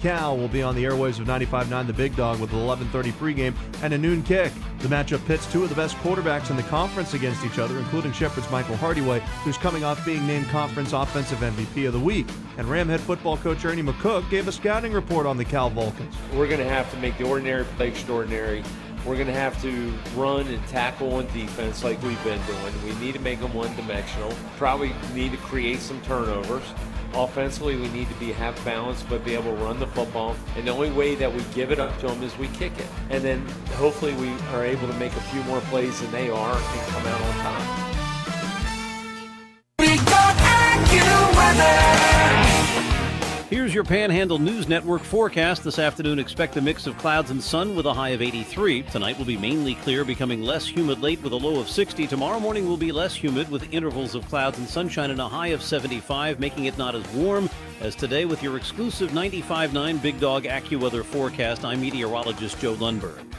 Cal will be on the airwaves of 95.9 The Big Dog with an 11:30 pregame and a noon kick. The matchup pits two of the best quarterbacks in the conference against each other, including Shepherd's Michael Hardyway, who's coming off being named Conference Offensive MVP of the Week. And Ram head football coach Ernie McCook gave a scouting report on the Cal Vulcans. We're going to have to make the ordinary play extraordinary. We're going to have to run and tackle on defense like we've been doing. We need to make them one-dimensional. Probably need to create some turnovers. Offensively, we need to have balance, but be able to run the football. And the only way that we give it up to them is we kick it. And then hopefully we are able to make a few more plays than they are and come out on top. We got AccuWeather. Here's your Panhandle News Network forecast. This afternoon, expect a mix of clouds and sun with a high of 83. Tonight will be mainly clear, becoming less humid late with a low of 60. Tomorrow morning will be less humid with intervals of clouds and sunshine and a high of 75, making it not as warm as today. With your exclusive 95.9 Big Dog AccuWeather forecast, I'm meteorologist Joe Lundberg.